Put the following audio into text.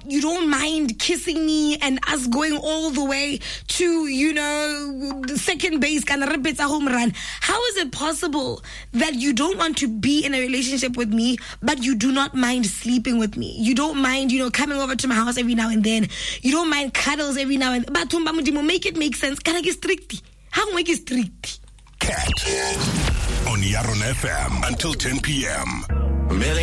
you don't mind kissing me and us going all the way to, the second base, kind of repeats a home run. How is it possible that you don't want to be in a relationship with me, but you do not mind sleeping with me? You don't mind, coming over to my house every now and then. You don't mind cuddles every now and then. But make it make sense. Can I get strict? How make it strict? Cat on Yaron FM until 10 p.m.